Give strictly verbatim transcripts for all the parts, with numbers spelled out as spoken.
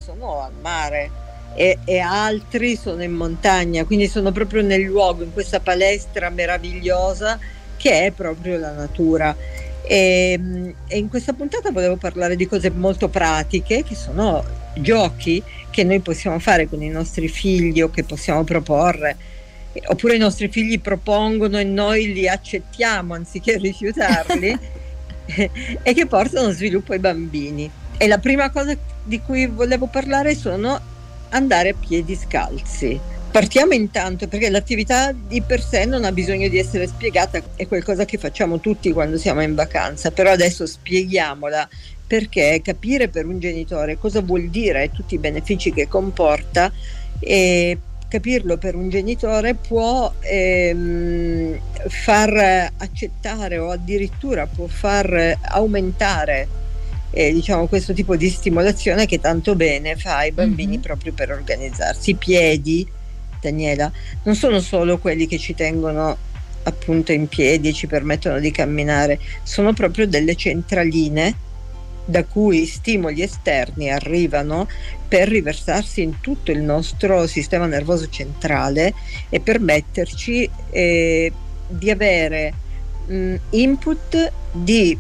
sono al mare e, e altri sono in montagna, quindi sono proprio nel luogo, in questa palestra meravigliosa che è proprio la natura. E, e in questa puntata volevo parlare di cose molto pratiche, che sono giochi che noi possiamo fare con i nostri figli o che possiamo proporre, oppure i nostri figli propongono e noi li accettiamo anziché rifiutarli e che portano sviluppo ai bambini. E la prima cosa di cui volevo parlare sono andare a piedi scalzi. Partiamo intanto perché l'attività di per sé non ha bisogno di essere spiegata, è qualcosa che facciamo tutti quando siamo in vacanza, però adesso spieghiamola, perché capire per un genitore cosa vuol dire e tutti i benefici che comporta, e capirlo per un genitore può ehm, far accettare o addirittura può far aumentare eh, diciamo questo tipo di stimolazione che tanto bene fa ai bambini, mm-hmm. proprio per organizzarsi. I piedi, Daniela, non sono solo quelli che ci tengono appunto in piedi e ci permettono di camminare, sono proprio delle centraline da cui stimoli esterni arrivano per riversarsi in tutto il nostro sistema nervoso centrale e permetterci eh, di avere mh, input di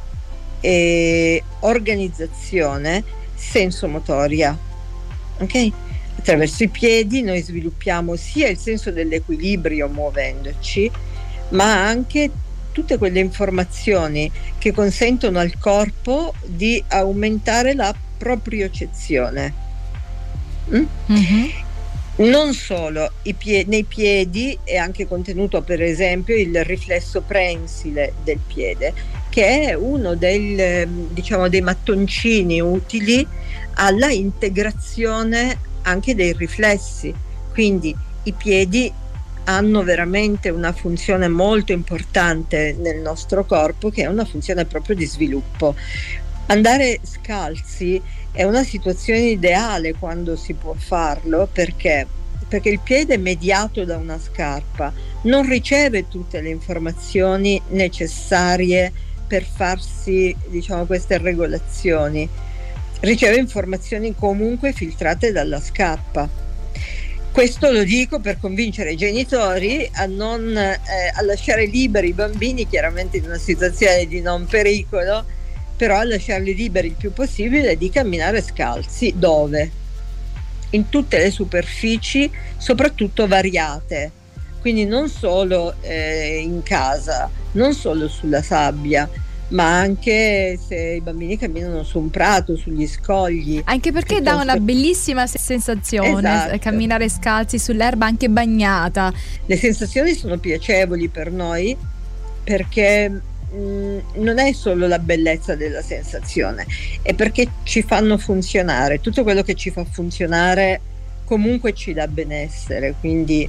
eh, organizzazione sensomotoria, ok? Attraverso i piedi noi sviluppiamo sia il senso dell'equilibrio muovendoci, ma anche tutte quelle informazioni che consentono al corpo di aumentare la propriocezione. Mm? Mm-hmm. Non solo, i pie- nei piedi è anche contenuto per esempio il riflesso prensile del piede, che è uno del, diciamo, dei mattoncini utili alla integrazione anche dei riflessi. Quindi i piedi hanno veramente una funzione molto importante nel nostro corpo, che è una funzione proprio di sviluppo. Andare scalzi è una situazione ideale quando si può farlo, perché perché il piede mediato da una scarpa non riceve tutte le informazioni necessarie per farsi, diciamo, queste regolazioni, riceve informazioni comunque filtrate dalla scarpa. Questo lo dico per convincere i genitori a non eh, a lasciare liberi i bambini, chiaramente in una situazione di non pericolo, però a lasciarli liberi il più possibile di camminare scalzi. Dove? In tutte le superfici, soprattutto variate, quindi non solo eh, in casa, non solo sulla sabbia, ma anche se i bambini camminano su un prato, sugli scogli. Anche perché piuttosto... dà una bellissima sensazione, esatto. Camminare scalzi sull'erba anche bagnata. Le sensazioni sono piacevoli per noi perché mh, non è solo la bellezza della sensazione, è perché ci fanno funzionare. Tutto quello che ci fa funzionare comunque ci dà benessere, quindi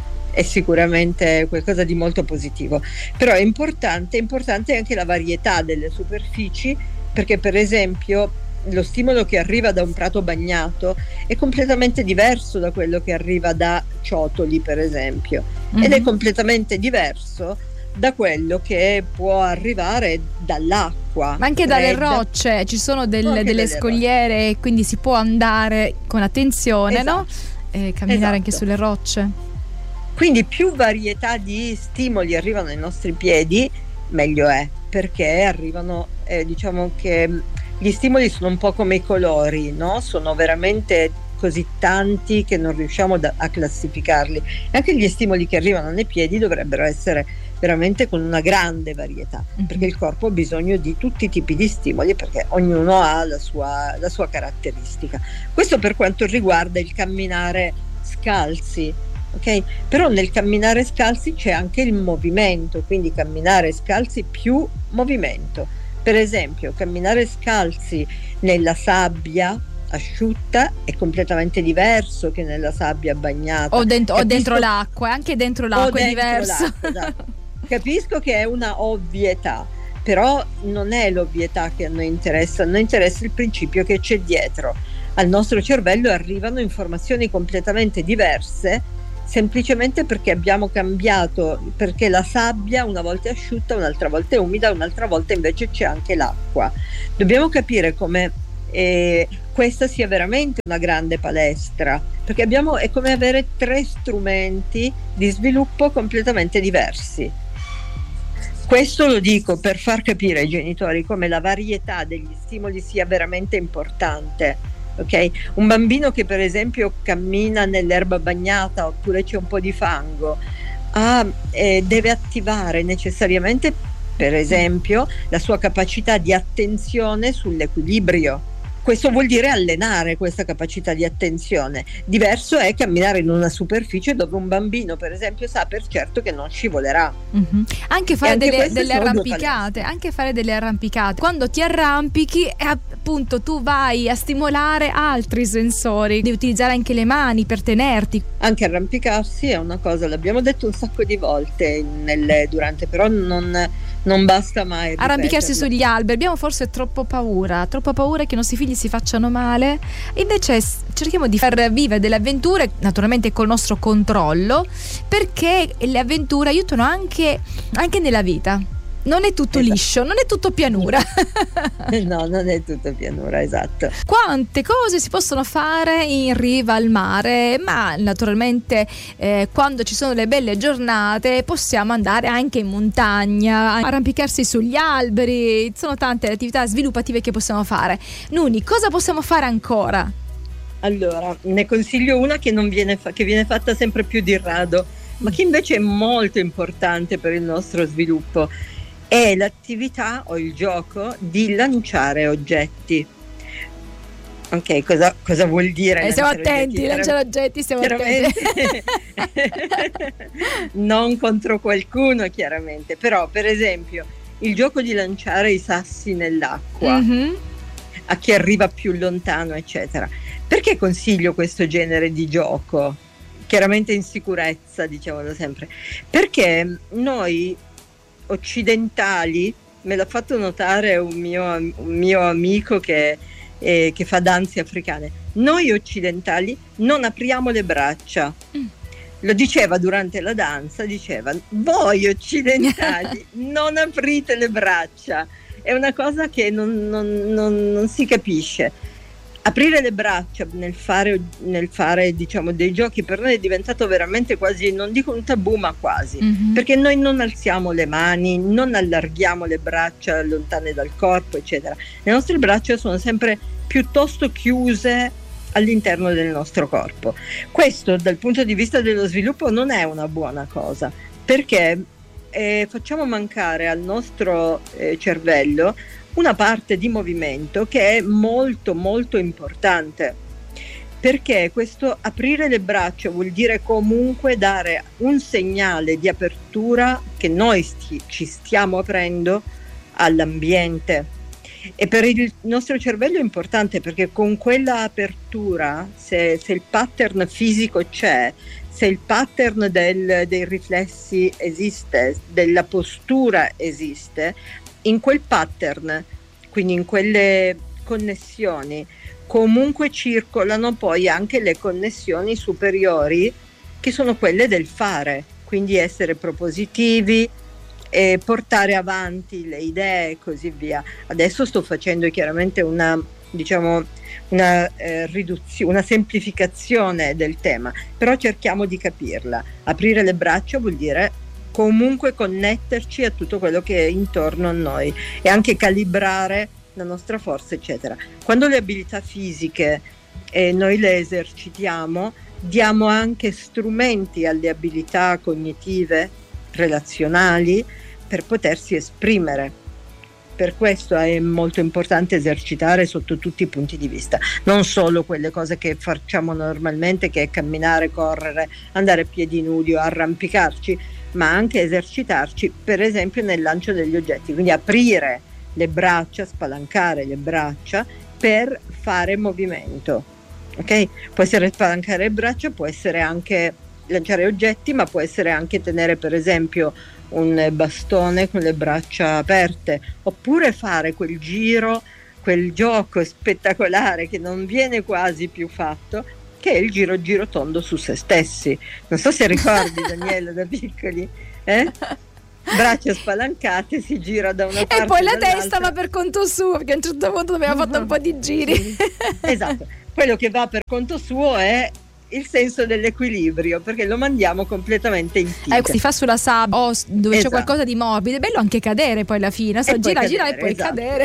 è sicuramente qualcosa di molto positivo. Però è importante, è importante anche la varietà delle superfici, perché per esempio lo stimolo che arriva da un prato bagnato è completamente diverso da quello che arriva da ciotoli, per esempio, mm-hmm. ed è completamente diverso da quello che può arrivare dall'acqua, ma anche dalle rocce. Ci sono del, delle scogliere rocce. Quindi si può andare con attenzione, esatto. no? E camminare esatto. anche sulle rocce. Quindi più varietà di stimoli arrivano ai nostri piedi, meglio è, perché arrivano, eh, diciamo che gli stimoli sono un po' come i colori, no? Sono veramente così tanti che non riusciamo da, a classificarli. Anche gli stimoli che arrivano nei piedi dovrebbero essere veramente con una grande varietà, mm-hmm. perché il corpo ha bisogno di tutti i tipi di stimoli, perché ognuno ha la sua, la sua caratteristica. Questo per quanto riguarda il camminare scalzi. Ok, però nel camminare scalzi c'è anche il movimento, quindi camminare scalzi più movimento. Per esempio, camminare scalzi nella sabbia asciutta è completamente diverso che nella sabbia bagnata. O dentro, o dentro l'acqua, anche dentro l'acqua è dentro diverso. L'acqua, esatto. Capisco che è una ovvietà, però non è l'ovvietà che a noi interessa, a noi interessa il principio che c'è dietro. Al nostro cervello arrivano informazioni completamente diverse, semplicemente perché abbiamo cambiato, perché la sabbia una volta è asciutta, un'altra volta è umida, un'altra volta invece c'è anche l'acqua. Dobbiamo capire come eh, questa sia veramente una grande palestra, perché abbiamo, è come avere tre strumenti di sviluppo completamente diversi. Questo lo dico per far capire ai genitori come la varietà degli stimoli sia veramente importante. Okay? Un bambino che per esempio cammina nell'erba bagnata oppure c'è un po' di fango, ah, eh, deve attivare necessariamente, per esempio, la sua capacità di attenzione sull'equilibrio. Questo vuol dire allenare questa capacità di attenzione. Diverso è camminare in una superficie dove un bambino, per esempio, sa per certo che non scivolerà. Mm-hmm. Anche fare anche delle, delle arrampicate, anche fare delle arrampicate. Quando ti arrampichi, appunto, tu vai a stimolare altri sensori, devi utilizzare anche le mani per tenerti. Anche arrampicarsi è una cosa, l'abbiamo detto un sacco di volte nelle, durante, però non, non basta mai ripeterlo. Arrampicarsi sugli alberi, abbiamo forse troppo paura, troppo paura che i nostri figli si facciano male, invece cerchiamo di far vivere delle avventure, naturalmente col nostro controllo, perché le avventure aiutano anche, anche nella vita. Non è tutto esatto. liscio, non è tutto pianura. No, non è tutto pianura, esatto. Quante cose si possono fare in riva al mare, ma naturalmente eh, quando ci sono le belle giornate possiamo andare anche in montagna, arrampicarsi sugli alberi, sono tante le attività sviluppative che possiamo fare. Nuni, cosa possiamo fare ancora? Allora, ne consiglio una che non viene fa- che viene fatta sempre più di rado, ma che invece è molto importante per il nostro sviluppo. È l'attività o il gioco di lanciare oggetti. Ok, cosa, cosa vuol dire? Eh, stiamo attenti, oggetti? lanciare oggetti, stiamo attenti. Non contro qualcuno, chiaramente, però per esempio il gioco di lanciare i sassi nell'acqua, mm-hmm. a chi arriva più lontano, eccetera. Perché consiglio questo genere di gioco? Chiaramente in sicurezza, diciamolo sempre. Perché noi occidentali, me l'ha fatto notare un mio, un mio amico che, eh, che fa danze africane, noi occidentali non apriamo le braccia. Mm. Lo diceva durante la danza, diceva: voi occidentali non aprite le braccia. È una cosa che non, non, non, non si capisce. Aprire le braccia nel fare, nel fare diciamo dei giochi per noi è diventato veramente quasi, non dico un tabù, ma quasi, mm-hmm. perché noi non alziamo le mani, non allarghiamo le braccia lontane dal corpo, eccetera. Le nostre braccia sono sempre piuttosto chiuse all'interno del nostro corpo. Questo dal punto di vista dello sviluppo non è una buona cosa, perché eh, facciamo mancare al nostro eh, cervello una parte di movimento che è molto molto importante, perché questo aprire le braccia vuol dire comunque dare un segnale di apertura che noi sti- ci stiamo aprendo all'ambiente, e per il nostro cervello è importante, perché con quella apertura, se, se il pattern fisico c'è, se il pattern del, dei riflessi esiste, della postura esiste, in quel pattern, quindi in quelle connessioni, comunque circolano poi anche le connessioni superiori, che sono quelle del fare, quindi essere propositivi e portare avanti le idee e così via. Adesso sto facendo chiaramente una, diciamo, una eh, riduzione, una semplificazione del tema, però cerchiamo di capirla. Aprire le braccia vuol dire comunque connetterci a tutto quello che è intorno a noi e anche calibrare la nostra forza, eccetera. Quando le abilità fisiche eh, noi le esercitiamo, diamo anche strumenti alle abilità cognitive, relazionali, per potersi esprimere. Per questo è molto importante esercitare sotto tutti i punti di vista, non solo quelle cose che facciamo normalmente, che è camminare, correre, andare a piedi nudi o arrampicarci, ma anche esercitarci per esempio nel lancio degli oggetti, quindi aprire le braccia, spalancare le braccia per fare movimento. Ok? Può essere spalancare le braccia, può essere anche lanciare oggetti, ma può essere anche tenere per esempio un bastone con le braccia aperte, oppure fare quel giro, quel gioco spettacolare che non viene quasi più fatto, che è il giro giro tondo su se stessi. Non so se ricordi, Daniela, da piccoli, eh? braccia spalancate, si gira da una parte e poi la dall'altra. testa va per conto suo, perché a un certo punto abbiamo fatto un po' di giri. Esatto, quello che va per conto suo è il senso dell'equilibrio, perché lo mandiamo completamente in tica. Eh, si fa sulla sabbia o dove esatto. c'è qualcosa di morbido, è bello anche cadere poi alla fine, so, gira gira e poi esatto. cadere.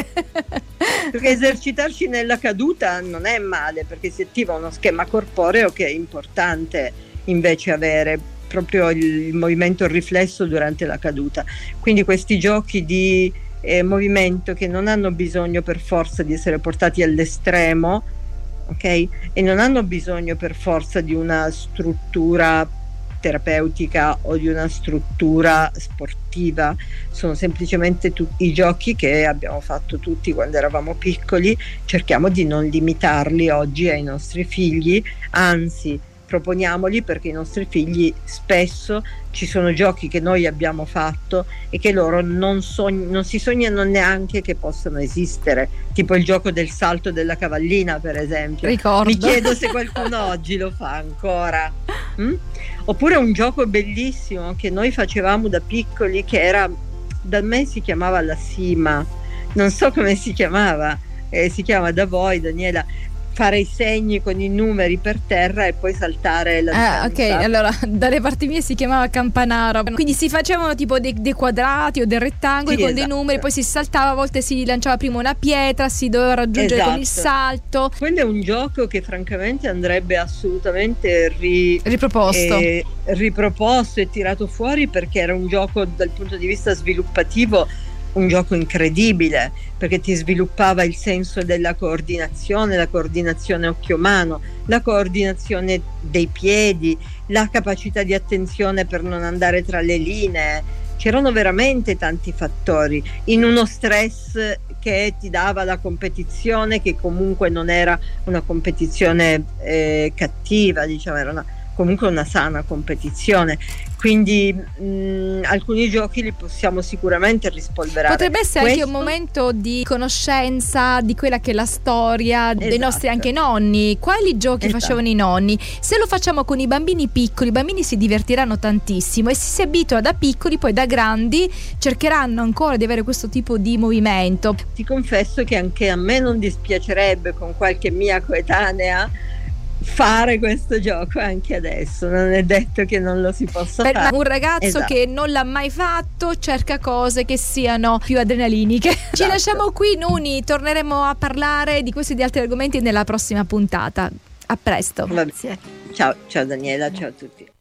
Perché esercitarci nella caduta non è male, perché si attiva uno schema corporeo che è importante invece avere, proprio il, il movimento il riflesso durante la caduta. Quindi questi giochi di eh, movimento che non hanno bisogno per forza di essere portati all'estremo, ok? E non hanno bisogno per forza di una struttura terapeutica o di una struttura sportiva, sono semplicemente tutti i giochi che abbiamo fatto tutti quando eravamo piccoli. Cerchiamo di non limitarli oggi ai nostri figli, anzi proponiamoli, perché i nostri figli spesso ci sono giochi che noi abbiamo fatto e che loro non, sogn- non si sognano neanche che possano esistere, tipo il gioco del salto della cavallina, per esempio. Ricordo. Mi chiedo se qualcuno oggi lo fa ancora. Mm? Oppure un gioco bellissimo che noi facevamo da piccoli, che era, da me si chiamava la Sima, non so come si chiamava, eh, si chiama da voi, Daniela, fare i segni con i numeri per terra e poi saltare la ah, distanza. ok, allora dalle parti mie si chiamava campanaro, quindi si facevano tipo dei, dei quadrati o dei rettangoli, sì, con esatto. dei numeri, poi si saltava, a volte si lanciava prima una pietra, si doveva raggiungere esatto. con il salto. Quello è un gioco che francamente andrebbe assolutamente ri, riproposto eh, riproposto e tirato fuori, perché era un gioco dal punto di vista sviluppativo un gioco incredibile, perché ti sviluppava il senso della coordinazione, la coordinazione occhio-mano, la coordinazione dei piedi, la capacità di attenzione per non andare tra le linee. C'erano veramente tanti fattori in uno stress che ti dava la competizione, che comunque non era una competizione eh, cattiva, diciamo, era una, comunque una sana competizione. Quindi mh, alcuni giochi li possiamo sicuramente rispolverare. Potrebbe essere Questo... anche un momento di conoscenza di quella che è la storia esatto. dei nostri anche nonni. Quali giochi esatto. facevano i nonni? Se lo facciamo con i bambini piccoli, i bambini si divertiranno tantissimo, e se si abitua da piccoli, poi da grandi cercheranno ancora di avere questo tipo di movimento. Ti confesso che anche a me non dispiacerebbe, con qualche mia coetanea, fare questo gioco anche adesso. Non è detto che non lo si possa per fare. Un ragazzo esatto. che non l'ha mai fatto cerca cose che siano più adrenaliniche. Esatto. Ci lasciamo qui, Nuni, torneremo a parlare di questi e di altri argomenti nella prossima puntata. A presto. Grazie. Ciao, ciao Daniela, ciao a tutti.